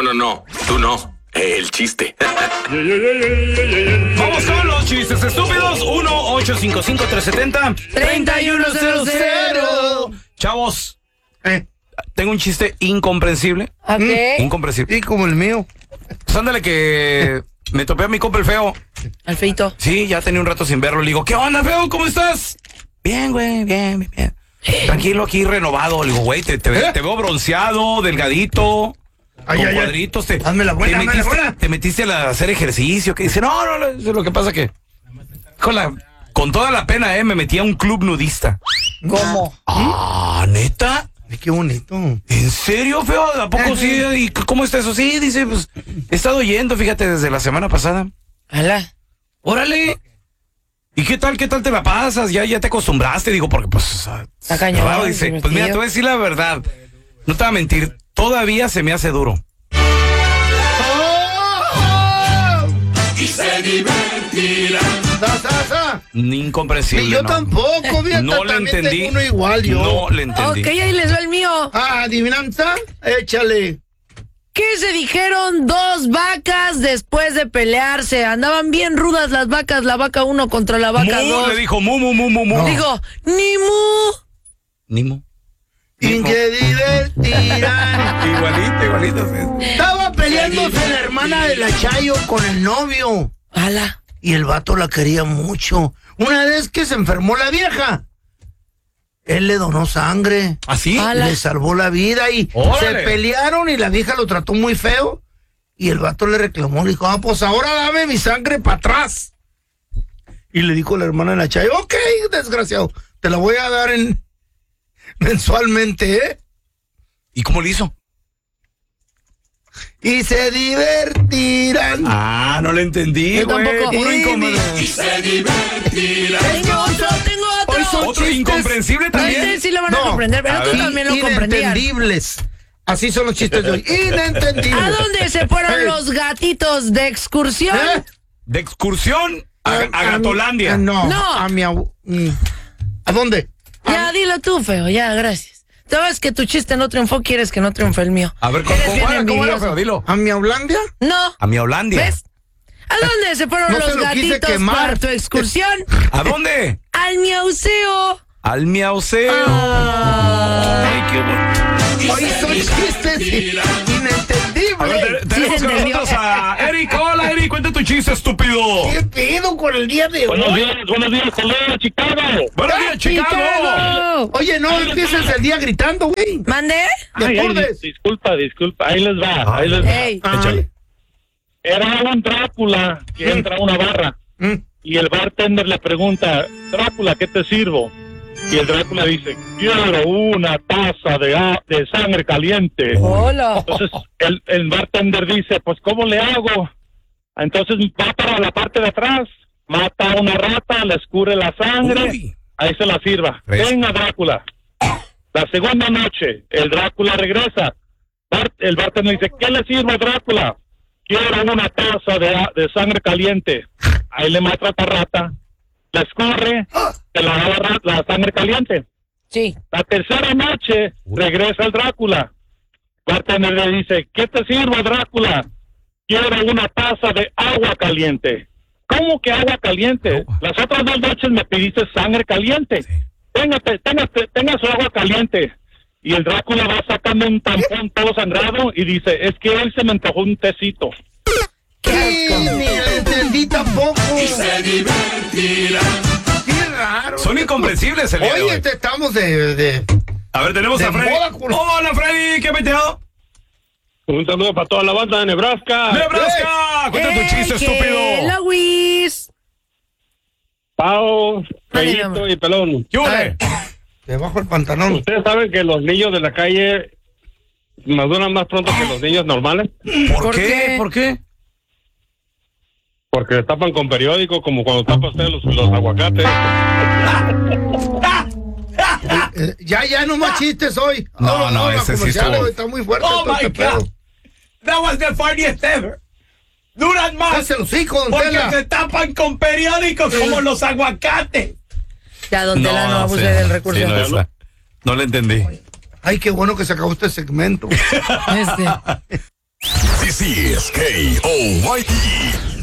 No. Tú no. El chiste. Vamos con los chistes estúpidos. 1-855-370-3100. Chavos, tengo un chiste incomprensible. Okay. Incomprensible. Sí, como el mío. Pues ándale que me topé a mi compa el feo. Al feito. Sí, ya tenía un rato sin verlo. Le digo, ¿qué onda, feo? ¿Cómo estás? Bien, güey, bien. Tranquilo, aquí renovado. Le digo, güey, te veo bronceado, delgadito. Con cuadritos. Hazme la buena. Te metiste a hacer ejercicio. Que dice, no, eso es lo que pasa que... Con toda la pena, me metí a un club nudista. ¿Cómo? Ah, ¿neta? Ay, qué bonito. ¿En serio, feo? ¿A poco sí? ¿Y cómo está eso? Sí, dice, pues, he estado yendo, fíjate, desde la semana pasada. Ala. ¡Órale! ¿Y qué tal te la pasas? ¿Ya te acostumbraste? Digo, porque pues... Está cañón. Claro, dice, pues mira, te voy a decir la verdad. No te voy a mentir, todavía se me hace duro. Y se divertirán. Incomprensible. Y yo no. tampoco, fíjate, No le también entendí. tengo uno igual yo. No le entendí. Ok, ahí les va el mío. ¿Adivinanza? Échale. ¿Qué se dijeron dos vacas después de pelearse? Andaban bien rudas las vacas, la vaca 1 contra la vaca 2. Le dijo mu. No. Digo, ni mu. Ni mu. Y que divertirán. Igualito. Estaba peleándose la hermana de la Chayo con el novio. Ala. Y el vato la quería mucho. Una vez que se enfermó la vieja, él le donó sangre. ¿Así? Ala. Le salvó la vida y ¡Órale! se pelearon y la vieja lo trató muy feo. Y el vato le reclamó, le dijo, pues ahora dame mi sangre para atrás. Y le dijo la hermana de la Chayo, ok, desgraciado, te la voy a dar mensualmente, ¿eh? ¿Y cómo le hizo? Y se divertirán. Ah, no le entendí, Yo güey. tampoco. Puro Y se divertirán. Tengo otro. Hoy son ¿Otro chistes incomprensible también? Este sí lo van a comprender, pero A tú ver. también lo comprendías. Inentendibles. Así son los chistes de hoy. Inentendibles. ¿A dónde se fueron los gatitos de excursión? ¿De excursión a Gatolandia? No. No. ¿A dónde? Ya, dilo tú, feo, ya, gracias. Sabes que tu chiste no triunfó, quieres que no triunfe el mío. A ver, Eres bien ¿cómo era, envidioso. feo? Dilo. ¿A mi Aulandia? No. A mi Holandia. ¿Ves? ¿A dónde se fueron No se los lo quise gatitos quemar. para tu excursión? ¿A dónde? Al miauceo. Al miauceo. Ah. Ay, qué bueno. Hoy son chistes inentendibles. A ver, tenemos con entendió. nosotros a Eric. Hola, Eric, cuenta tu chiste, estúpido. ¿Qué pido con el día de hoy? Buenos días, saludos, Chicago. Buenos días, Chicago. Oye, no empieces el día gritando, güey. ¿Mande? Disculpa, ahí les va. Ey. Échale. Era un Drácula que entra a una barra y el bartender le pregunta, Drácula, ¿qué te sirvo? Y el Drácula dice, quiero una taza de sangre caliente. Hola. Entonces el bartender dice, pues ¿cómo le hago? Entonces va para la parte de atrás, mata a una rata, le escurre la sangre, Uy. ahí se la sirva. Fresco. Venga, Drácula. La segunda noche, el Drácula regresa. El bartender dice, ¿qué le sirvo a Drácula? Quiero una taza de sangre caliente. Ahí le mata a la rata, la escurre, se la da la sangre caliente. Sí. La tercera noche regresa el Drácula. Bartender le dice, ¿qué te sirvo, Drácula? Quiero una taza de agua caliente. ¿Cómo que agua caliente? Las otras 2 noches me pidiste sangre caliente. Tenga su agua caliente. Y el Drácula va sacando un tampón todo sangrado y dice, es que hoy se me antojó un tecito. Sí, ni lo entendí tampoco. Y se divertirán. Qué raro. Son incomprensibles el día de Oye, hoy. estamos de... A ver, tenemos de a Freddy. moda, culo. Hola, Freddy, ¿qué metido? Un saludo para toda la banda de Nebraska. ¡Nebraska! Cuenta tu chiste, estúpido. Luis. Pau, Dale, Feito amor. y Pelón. ¿Qué huele? Debajo el pantalón. Ustedes saben que los niños de la calle maduran más pronto que los niños normales ¿Por qué? ¿Por qué? porque tapan con periódico como cuando tapa usted los aguacates. Ya, no más chistes hoy. No, la ese sí comercial, estuvo. güey, está muy fuerte. Oh, todo my este pedo. God. That was the funniest ever. Duran más Cállate los hijos, don porque Tela. se tapan con periódicos como los aguacates. Ya, don Tela, no abuse del recurso. Sí, no le entendí. Ay, qué bueno que se acabó este segmento. This is KOYE